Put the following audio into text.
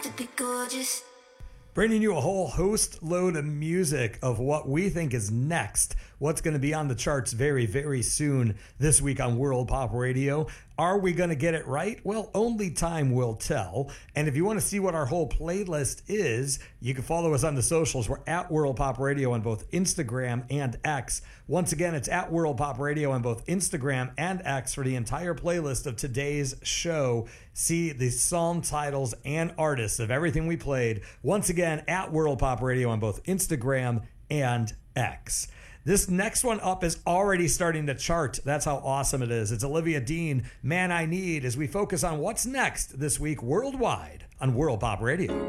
to be gorgeous. Bringing you a whole host load of music of what we think is next. What's going to be on the charts very, very soon this week on World Pop Radio. Are we going to get it right? Well, only time will tell. And if you want to see what our whole playlist is, you can follow us on the socials. We're at World Pop Radio on both Instagram and X. Once again, it's at World Pop Radio on both Instagram and X for the entire playlist of today's show. See the song titles and artists of everything we played. Once again, at World Pop Radio on both Instagram and X. This next one up is already starting to chart. That's how awesome it is. It's Olivia Dean, Man I Need, as we focus on what's next this week worldwide on World Pop Radio.